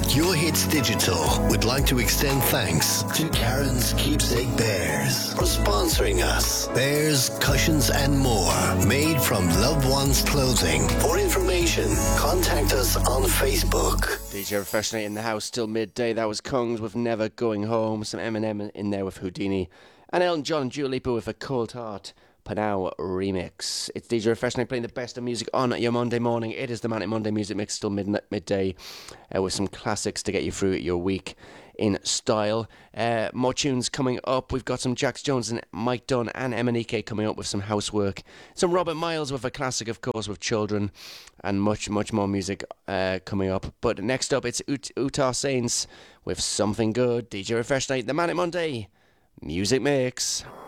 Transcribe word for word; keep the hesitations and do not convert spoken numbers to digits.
Your Hits Digital would like to extend thanks to Karen's Keepsake Bears for sponsoring us. Bears, cushions and more made from loved ones' clothing. For information, contact us on Facebook. D J Refreshnight in the house till midday. That was Kungs with Never Going Home. Some Eminem in there with Houdini. And Elton John and Dua Lipa with A Cold Heart. Panow remix. It's D J Refreshnight playing the best of music on your Monday morning. It is the Manic Monday Music Mix till mid- midday uh, with some classics to get you through your week in style. Uh, more tunes coming up. We've got some Jax Jones and Mike Dunn and Emanike coming up with some housework. Some Robert Miles with a classic, of course, with Children, and much, much more music uh, coming up. But next up, it's Ut- Utah Saints with Something Good. D J Refreshnight, the Manic Monday Music Mix.